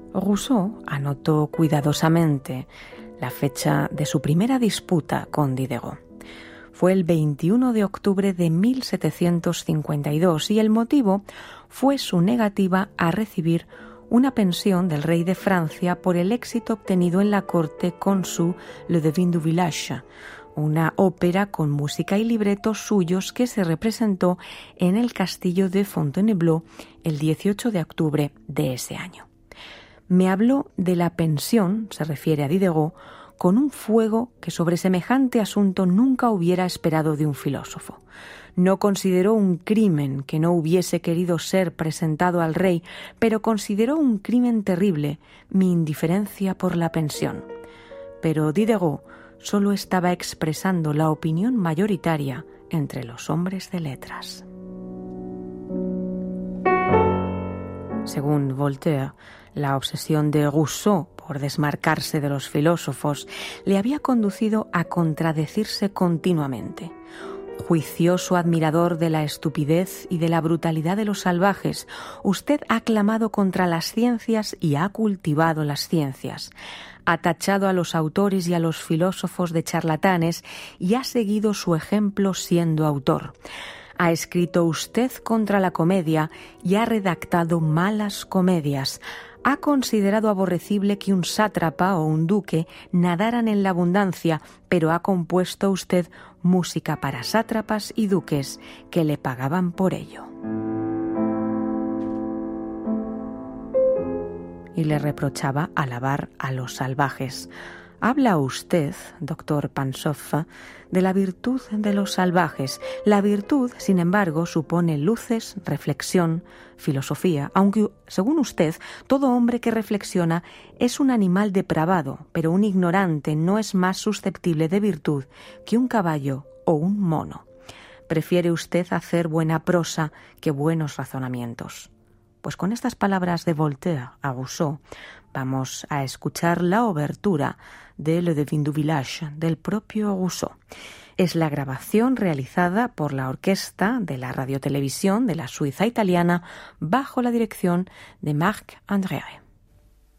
Rousseau anotó cuidadosamente la fecha de su primera disputa con Diderot. Fue el 21 de octubre de 1752 y el motivo fue su negativa a recibir una pensión del rey de Francia por el éxito obtenido en la corte con su Le Devin du Village, una ópera con música y libreto suyos que se representó en el castillo de Fontainebleau el 18 de octubre de ese año. Me habló de la pensión, se refiere a Diderot, con un fuego que sobre semejante asunto nunca hubiera esperado de un filósofo. No consideró un crimen que no hubiese querido ser presentado al rey, pero consideró un crimen terrible mi indiferencia por la pensión. Pero Diderot solo estaba expresando la opinión mayoritaria entre los hombres de letras. Según Voltaire, la obsesión de Rousseau por desmarcarse de los filósofos le había conducido a contradecirse continuamente. Juicioso admirador de la estupidez y de la brutalidad de los salvajes, usted ha clamado contra las ciencias y ha cultivado las ciencias. Ha tachado a los autores y a los filósofos de charlatanes y ha seguido su ejemplo siendo autor. Ha escrito usted contra la comedia y ha redactado malas comedias. Ha considerado aborrecible que un sátrapa o un duque nadaran en la abundancia, pero ha compuesto usted música para sátrapas y duques que le pagaban por ello. Y le reprochaba alabar a los salvajes. Habla usted, doctor Pansoff, de la virtud de los salvajes. La virtud, sin embargo, supone luces, reflexión, filosofía, aunque, según usted, todo hombre que reflexiona es un animal depravado, pero un ignorante no es más susceptible de virtud que un caballo o un mono. Prefiere usted hacer buena prosa que buenos razonamientos. Pues con estas palabras de Voltaire a Rousseau vamos a escuchar la obertura de Le Devin du Village del propio Rousseau. Es la grabación realizada por la orquesta de la radiotelevisión de la Suiza italiana bajo la dirección de Marc Andreae.